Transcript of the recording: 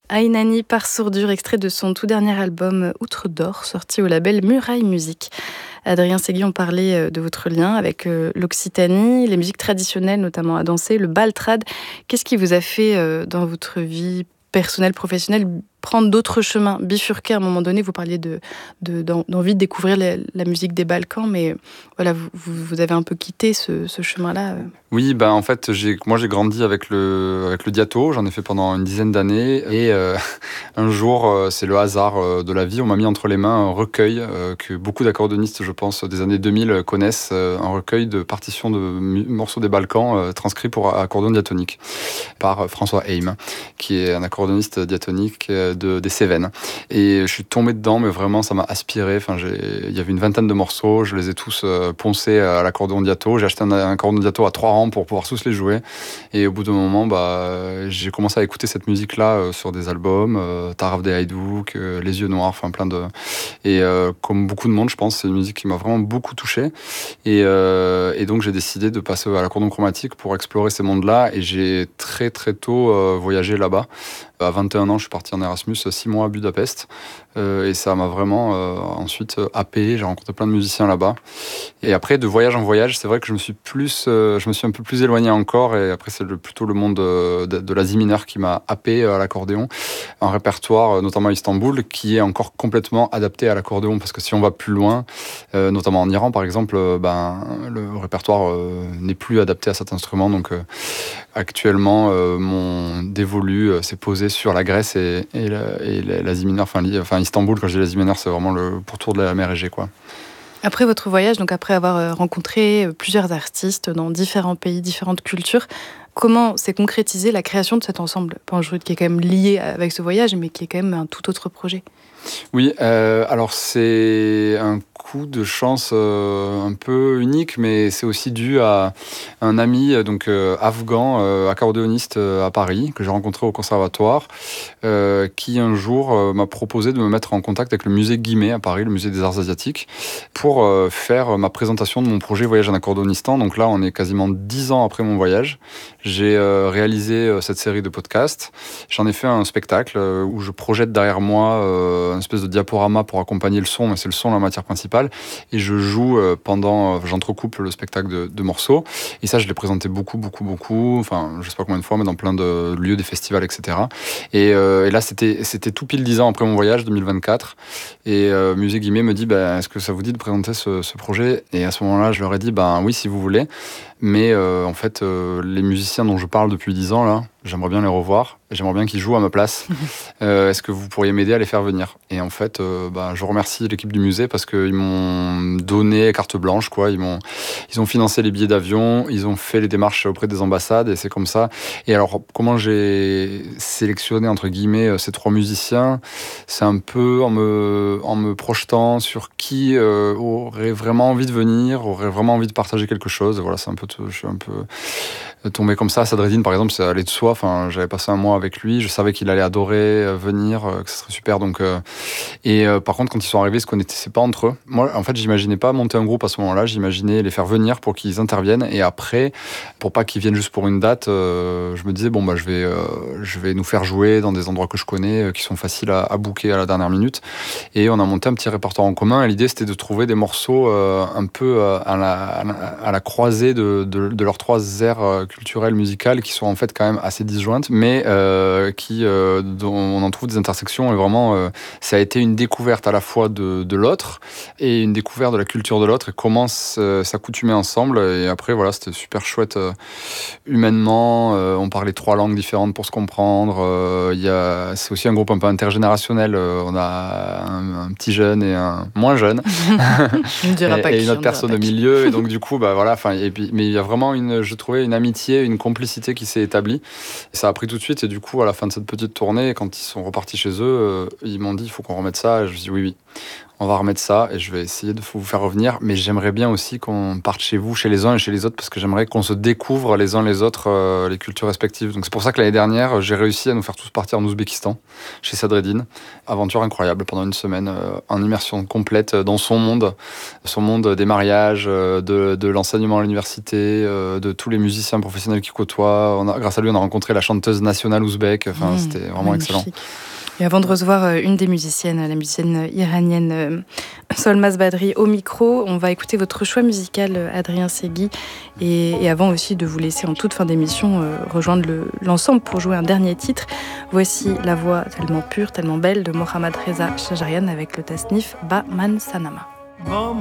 Ainani par sourdure, extrait de son tout dernier album Outre d'Or, sorti au label Muraille Musique. Adrien Segui, on parlait de votre lien avec l'Occitanie, les musiques traditionnelles, notamment à danser, le baltrad. Qu'est-ce qui vous a fait, dans votre vie personnelle, professionnelle, prendre d'autres chemins, bifurquer à un moment donné? Vous parliez d'envie de découvrir la musique des Balkans, mais voilà, vous avez un peu quitté ce chemin-là. Oui, ben en fait, moi j'ai grandi avec le diato, j'en ai fait pendant une dizaine d'années, et un jour, c'est le hasard de la vie, on m'a mis entre les mains un recueil que beaucoup d'accordéonistes, je pense, des années 2000 connaissent, un recueil de partitions de morceaux des Balkans transcrits pour accordéon diatonique par François Heim, qui est un accordéoniste diatonique des Cévennes. Et je suis tombé dedans, mais vraiment, ça m'a aspiré. Enfin, il y avait une vingtaine de morceaux, je les ai tous poncés à l'accordéon diato. J'ai acheté un accordéon diato à 3 rangs pour pouvoir tous les jouer. Et au bout d'un moment, j'ai commencé à écouter cette musique-là sur des albums, Taraf des Haïdouk, Les Yeux Noirs, enfin plein de... Et comme beaucoup de monde, je pense, c'est une musique qui m'a vraiment beaucoup touché. Et donc, j'ai décidé de passer à l'accordéon chromatique pour explorer ces mondes-là. Et j'ai très, très tôt voyagé là-bas. À 21 ans, je suis parti en Erasmus 6 mois à Budapest. Et ça m'a vraiment ensuite happé. J'ai rencontré plein de musiciens là-bas. Et après, de voyage en voyage, c'est vrai que je me suis un peu plus éloigné encore. Et après, c'est plutôt le monde de l'Asie mineure qui m'a happé à l'accordéon. Un répertoire, notamment à Istanbul, qui est encore complètement adapté à l'accordéon. Parce que si on va plus loin, notamment en Iran, par exemple, le répertoire n'est plus adapté à cet instrument. Donc, actuellement, mon dévolu s'est posé sur la Grèce et l'Asie mineure. Enfin, Istanbul, quand je dis l'Asie mineure, c'est vraiment le pourtour de la mer Égée, quoi. Après votre voyage, donc après avoir rencontré plusieurs artistes dans différents pays, différentes cultures, comment s'est concrétisée la création de cet ensemble Pangerud, qui est quand même lié avec ce voyage, mais qui est quand même un tout autre projet? Oui, alors c'est un coup de chance un peu unique, mais c'est aussi dû à un ami afghan, accordéoniste à Paris, que j'ai rencontré au conservatoire, qui un jour m'a proposé de me mettre en contact avec le musée Guimet à Paris, le musée des arts asiatiques, pour faire ma présentation de mon projet Voyage en accordéonistan. Donc là, on est quasiment 10 ans après mon voyage. J'ai réalisé cette série de podcasts. J'en ai fait un spectacle où je projette derrière moi une espèce de diaporama pour accompagner le son, mais c'est le son la matière principale. Et je joue j'entrecoupe le spectacle de morceaux. Et ça, je l'ai présenté beaucoup. Enfin, je sais pas combien de fois, mais dans plein de lieux, des festivals, etc. Et là, c'était tout pile 10 ans après mon voyage, 2024. Et Musée Guimet me dit, est-ce que ça vous dit de présenter ce projet? Et à ce moment-là, je leur ai dit, oui, si vous voulez. Mais en fait, les musiciens dont je parle depuis 10 ans, là, j'aimerais bien les revoir. Et j'aimerais bien qu'ils jouent à ma place. Est-ce que vous pourriez m'aider à les faire venir? Et en fait, je remercie l'équipe du musée parce qu'ils m'ont donné carte blanche, quoi. Ils ont financé les billets d'avion, ils ont fait les démarches auprès des ambassades, et c'est comme ça. Et alors, comment j'ai sélectionné, entre guillemets, ces 3 musiciens? C'est un peu en me projetant sur qui aurait vraiment envie de venir, aurait vraiment envie de partager quelque chose. Voilà, je suis un peu tombé comme ça. Sadreddine, par exemple, c'est allé de soi. Enfin, j'avais passé un mois avec lui. Je savais qu'il allait adorer venir, que ce serait super. Donc, par contre, quand ils sont arrivés, ils se connaissaient pas entre eux. Moi, en fait, j'imaginais pas monter un groupe à ce moment-là. J'imaginais les faire venir pour qu'ils interviennent. Et après, pour pas qu'ils viennent juste pour une date, je me disais, je vais nous faire jouer dans des endroits que je connais, qui sont faciles à booker à la dernière minute. Et on a monté un petit répertoire en commun. Et l'idée, c'était de trouver des morceaux un peu à la croisée de leurs 3 aires culturelles, musicales, qui sont en fait quand même assez disjointes, mais dont on en trouve des intersections. Et vraiment, ça a été une découverte à la fois de l'autre et une découverte de la culture de l'autre, et comment s'accoutumer ensemble. Et après, voilà, c'était super chouette humainement. On parlait 3 langues différentes pour se comprendre. C'est aussi un groupe un peu intergénérationnel. On a un petit jeune et un moins jeune. Et une autre personne au milieu. Et donc, du coup, mais il y a vraiment je trouvais une amitié, une complicité qui s'est établie. Et ça a pris tout de suite. Et du coup, à la fin de cette petite tournée, quand ils sont repartis chez eux, ils m'ont dit, il faut qu'on remette ça. Et je me suis dit, oui. On va remettre ça et je vais essayer de vous faire revenir. Mais j'aimerais bien aussi qu'on parte chez vous, chez les uns et chez les autres, parce que j'aimerais qu'on se découvre les uns les autres, les cultures respectives. Donc c'est pour ça que l'année dernière, j'ai réussi à nous faire tous partir en Ouzbékistan, chez Sadreddine. Aventure incroyable pendant une semaine, en immersion complète dans son monde des mariages, de l'enseignement à l'université, de tous les musiciens professionnels qu'il côtoie. Grâce à lui, on a rencontré la chanteuse nationale ouzbèque. Enfin, c'était vraiment excellent. Et avant de recevoir une des musiciennes, la musicienne iranienne Solmaz Badri au micro, on va écouter votre choix musical, Adrien Segui. Et avant aussi de vous laisser en toute fin d'émission rejoindre l'ensemble pour jouer un dernier titre, voici la voix tellement pure, tellement belle de Mohammad Reza Shajarian avec le tasnif Ba Man Sanama.